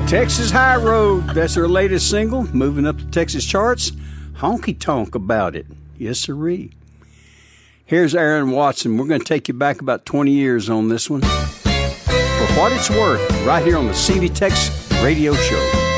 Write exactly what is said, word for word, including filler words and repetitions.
Texas High Road, that's her latest single, moving up the Texas charts. Honky tonk about it. Yes, sirree. Here's Aaron Watson. We're going to take you back about twenty years on this one. For what it's worth, right here on the C D Tex Radio Show.